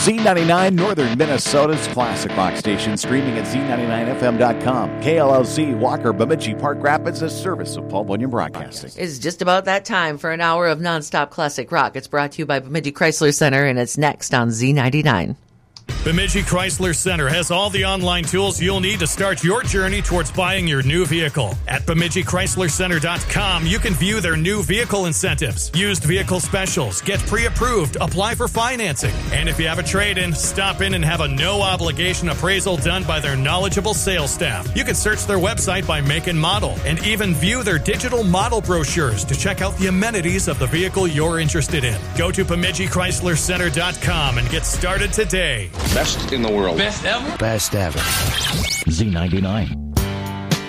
Z99, Northern Minnesota's classic rock station, streaming at Z99FM.com. KLLC, Walker, Bemidji, Park Rapids, a service of Paul Bunyan Broadcasting. It's just about that time for an hour of nonstop classic rock. It's brought to you by Bemidji Chrysler Center, and it's next on Z99. Bemidji Chrysler Center has all the online tools you'll need to start your journey towards buying your new vehicle. At BemidjiChryslerCenter.com, you can view their new vehicle incentives, used vehicle specials, get pre-approved, apply for financing. And if you have a trade-in, stop in and have a no-obligation appraisal done by their knowledgeable sales staff. You can search their website by make and model, and even view their digital model brochures to check out the amenities of the vehicle you're interested in. Go to BemidjiChryslerCenter.com and get started today. Best in the world. Best ever? Best ever. Z99.